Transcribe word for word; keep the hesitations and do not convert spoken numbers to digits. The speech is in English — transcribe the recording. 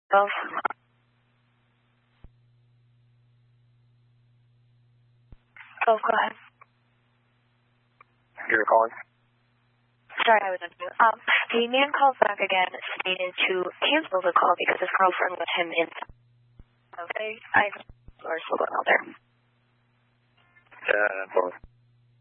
Oh. Oh, go ahead. You're calling? Sorry, I was on mute. Um, the man calls back again, stated to cancel the call because his girlfriend with him inside. Okay, I or still going out there. Uh, both.